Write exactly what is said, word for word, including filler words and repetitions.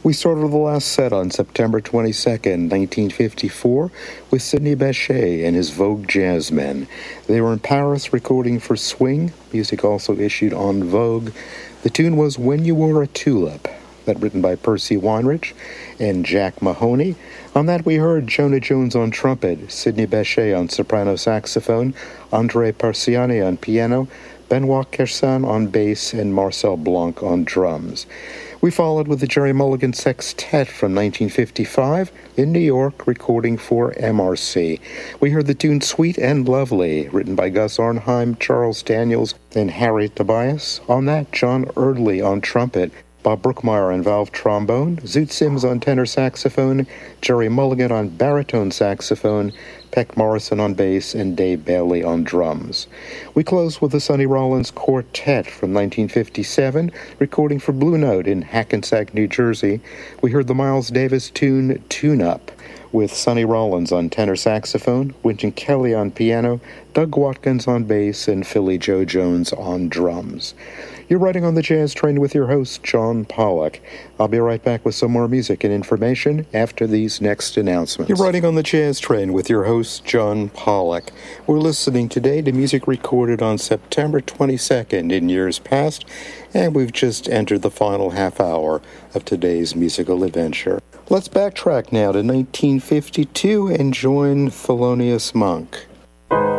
We started the last set on September twenty-second, nineteen fifty-four, with Sidney Bechet and his Vogue Jazzmen. They were in Paris recording for Swing, music also issued on Vogue. The tune was When You Were a Tulip, that written by Percy Weinrich and Jack Mahoney. On that we heard Jonah Jones on trumpet, Sidney Bechet on soprano saxophone, Andre Parciani on piano, Benoit Kersan on bass, and Marcel Blanc on drums. We followed with the Jerry Mulligan Sextet from nineteen fifty-five in New York, recording for M R C. We heard the tune Sweet and Lovely, written by Gus Arnheim, Charles Daniels, and Harry Tobias. On that, John Erdley on trumpet, Bob Brookmeyer on valve trombone, Zoot Sims on tenor saxophone, Jerry Mulligan on baritone saxophone, Peck Morrison on bass, and Dave Bailey on drums. We close with the Sonny Rollins Quartet from nineteen fifty-seven, recording for Blue Note in Hackensack, New Jersey. We heard the Miles Davis tune Tune Up, with Sonny Rollins on tenor saxophone, Wynton Kelly on piano, Doug Watkins on bass, and Philly Joe Jones on drums. You're riding on the Jazz Train with your host, John Pollock. I'll be right back with some more music and information after these next announcements. You're riding on the Jazz Train with your host, John Pollock. We're listening today to music recorded on September twenty-second in years past, and we've just entered the final half hour of today's musical adventure. Let's backtrack now to nineteen fifty-two and join Thelonious Monk.